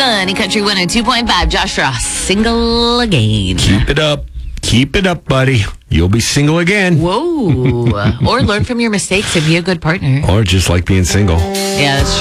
Sunny Country 102.5. Josh Ross, single again. Keep it up. Keep it up, buddy. You'll be single again. Whoa. Or learn from your mistakes and be a good partner. Or just like being single. Yeah, that's